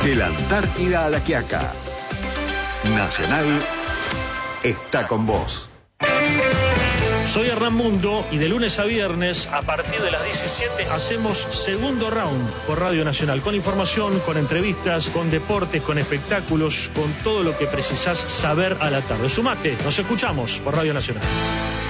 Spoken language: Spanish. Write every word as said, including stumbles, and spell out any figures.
De la Antártida a La Quiaca. Nacional está con vos. Soy Hernán Mundo y de lunes a viernes, a partir de las diecisiete, hacemos Segundo Round por Radio Nacional. Con información, con entrevistas, con deportes, con espectáculos, con todo lo que precisás saber a la tarde. Sumate, nos escuchamos por Radio Nacional.